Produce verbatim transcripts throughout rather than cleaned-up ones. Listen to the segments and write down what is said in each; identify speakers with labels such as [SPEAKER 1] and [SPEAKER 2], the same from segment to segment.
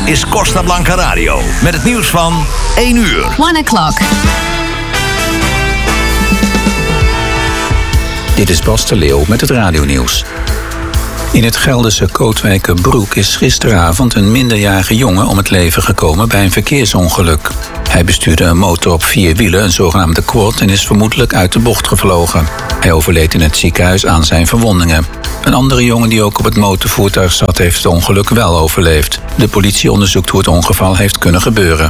[SPEAKER 1] is Costa Blanca Radio. Met het nieuws van één uur.
[SPEAKER 2] One o'clock.
[SPEAKER 3] Dit is Bas de Leeuw met het radionieuws. In het Gelderse Kootwijkerbroek is gisteravond een minderjarige jongen om het leven gekomen bij een verkeersongeluk. Hij bestuurde een motor op vier wielen, een zogenaamde quad, en is vermoedelijk uit de bocht gevlogen. Hij overleed in het ziekenhuis aan zijn verwondingen. Een andere jongen die ook op het motorvoertuig zat, heeft het ongeluk wel overleefd. De politie onderzoekt hoe het ongeval heeft kunnen gebeuren.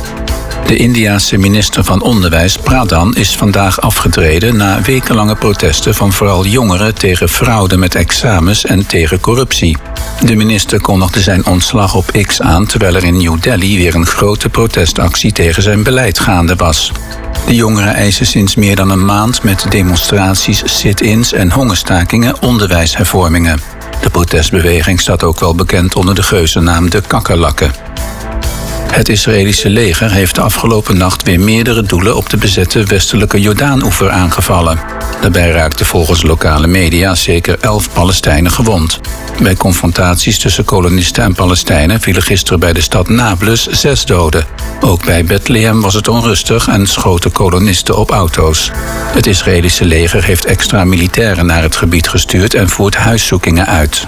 [SPEAKER 3] De Indiase minister van Onderwijs, Pradhan, is vandaag afgetreden na wekenlange protesten van vooral jongeren tegen fraude met examens en tegen corruptie. De minister kondigde zijn ontslag op X aan, terwijl er in New Delhi weer een grote protestactie tegen zijn beleid gaande was. De jongeren eisen sinds meer dan een maand met demonstraties, sit-ins en hongerstakingen onderwijshervormingen. De protestbeweging staat ook wel bekend onder de geuzennaam de Kakkerlakken. Het Israëlische leger heeft de afgelopen nacht weer meerdere doelen op de bezette westelijke Jordaan-oever aangevallen. Daarbij raakten volgens lokale media zeker elf Palestijnen gewond. Bij confrontaties tussen kolonisten en Palestijnen vielen gisteren bij de stad Nablus zes doden. Ook bij Bethlehem was het onrustig en schoten kolonisten op auto's. Het Israëlische leger heeft extra militairen naar het gebied gestuurd en voert huiszoekingen uit.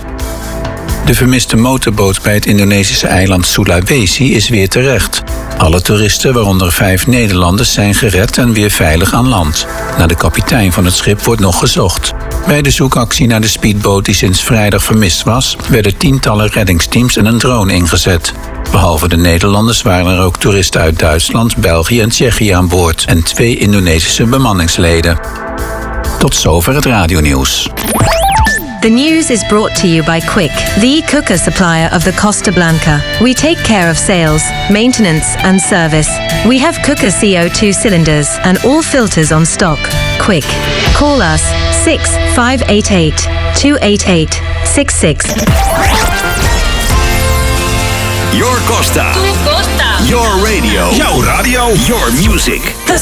[SPEAKER 3] De vermiste motorboot bij het Indonesische eiland Sulawesi is weer terecht. Alle toeristen, waaronder vijf Nederlanders, zijn gered en weer veilig aan land. Naar de kapitein van het schip wordt nog gezocht. Bij de zoekactie naar de speedboot die sinds vrijdag vermist was, werden tientallen reddingsteams en een drone ingezet. Behalve de Nederlanders waren er ook toeristen uit Duitsland, België en Tsjechië aan boord en twee Indonesische bemanningsleden. Tot zover het radionieuws.
[SPEAKER 4] The news is brought to you by Quick, the cooker supplier of the Costa Blanca. We take care of sales, maintenance and service. We have cooker C O two cylinders and all filters on stock. Quick. Call us six five eight eight, two eight eight, six six.
[SPEAKER 1] Your Costa.
[SPEAKER 2] Tu Costa.
[SPEAKER 1] Your radio.
[SPEAKER 5] Jouw radio.
[SPEAKER 1] Your music.
[SPEAKER 2] The